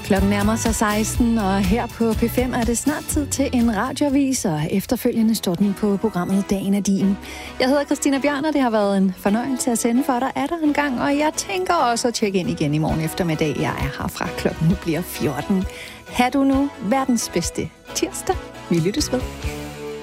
Klokken nærmer sig 16, og her på P5 er det snart tid til en radioavis, og efterfølgende står den på programmet Dagen er din. Jeg hedder Christina Bjørn, og det har været en fornøjelse at sende for dig der en gang, og jeg tænker også at tjekke ind igen i morgen eftermiddag. Jeg er her fra klokken bliver 14. Ha' du nu verdens bedste tirsdag. Vi lyttes ved.